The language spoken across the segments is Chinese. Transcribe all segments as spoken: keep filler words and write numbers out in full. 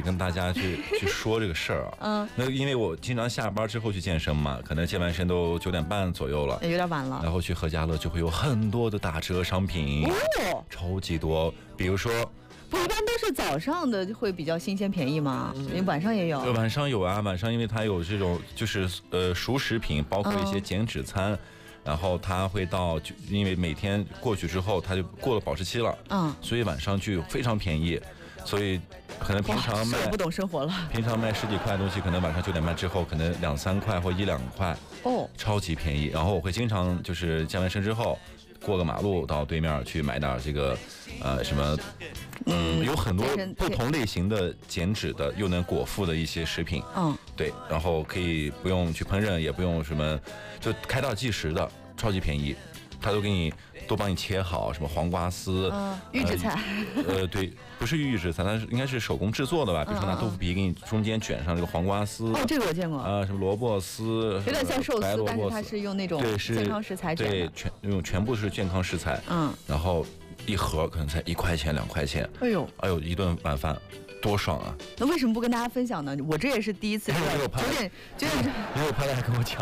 跟大家去去说这个事儿啊。嗯，那因为我经常下班之后去健身嘛，可能健完身都九点半左右了， 有点晚了。 然后去何家乐就会有很多的打折商品，哦，超级多。比如说， 不，一般都是早上的会比较新鲜便宜吗？嗯、晚上也有。 晚上有啊，晚上因为它有这种就是呃熟食品，包括一些减脂餐。嗯，然后它会到，就因为每天过去之后，它就过了保质期了，嗯，所以晚上就非常便宜，所以可能平常卖不懂生活了， 平常卖十几块的东西，可能晚上九点半之后，可能两三块或一两块，哦，超级便宜。然后我会经常就是健完身之后，过个马路到对面去买点这个，呃，什么。嗯，有很多不同类型的减脂的又能果腹的一些食品，嗯，对，然后可以不用去烹饪，也不用什么，就开到即食的，超级便宜，他都给你都帮你切好，什么黄瓜丝， 嗯，预制菜， 呃，呃对，不是预制菜，它是应该是手工制作的吧？比如说拿豆腐皮给你中间卷上这个黄瓜丝， 哦，这个我见过， 啊，什么萝卜丝， 有点像寿司，但是它是用那种健康食材卷的， 对，全用全部是健康食材，嗯，然后。一盒可能才一块钱两块钱，哎呦，哎呦，一顿晚饭多爽啊！ 那为什么不跟大家分享呢？我这也是第一次， 有点有点， 因为我怕大家跟我抢。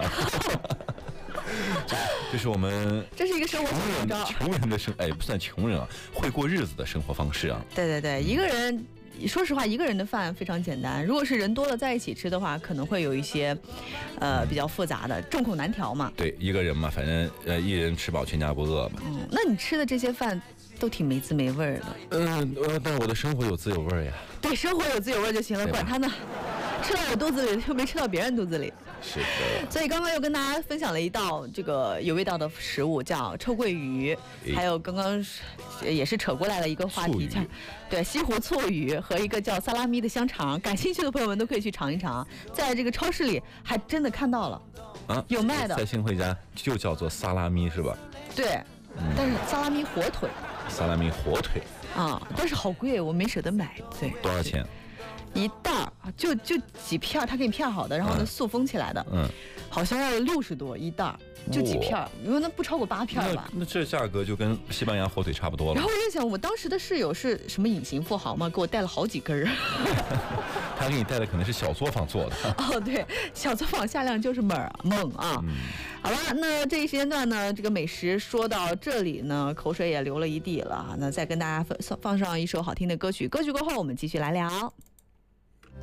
这是我们， 这是一个生活穷人的穷人的生，哎，不算穷人啊，会过日子的生活方式啊。 对对对，一个人。说实话，一个人的饭非常简单。如果是人多了在一起吃的话，可能会有一些，呃，比较复杂的，众口难调嘛。 对，一个人嘛，反正呃，一人吃饱全家不饿嘛。 嗯，那你吃的这些饭都挺没滋没味儿的。 嗯，呃，但是我的生活有滋有味呀。 对，生活有滋有味就行了，管他呢。吃到我肚子里，又没吃到别人肚子里。 是的。 所以刚刚又跟大家分享了一道这个有味道的食物，叫臭鳜鱼，还有刚刚也是扯过来了一个话题，叫对西湖醋鱼和一个叫萨拉米的香肠。感兴趣的朋友们都可以去尝一尝，在这个超市里还真的看到了，啊，有卖的。 在新会家就叫做萨拉米是吧？ 对，嗯、但是萨拉米火腿。 萨拉米火腿。 啊，但是好贵，我没舍得买。对。 多少钱？ 一袋儿就就几片，他给你片好的，然后呢塑封起来的，嗯，好像要六十多一袋儿，就几片，因为那不超过八片吧。 那这价格就跟西班牙火腿差不多了。 然后我就想，我当时的室友是什么隐形富豪吗？给我带了好几根儿。 他给你带的可能是小作坊做的。 哦，对，小作坊下量就是猛猛啊！嗯、好了，那这一时间段呢，这个美食说到这里呢，口水也流了一地了。那再跟大家放放上一首好听的歌曲，歌曲过后我们继续来聊。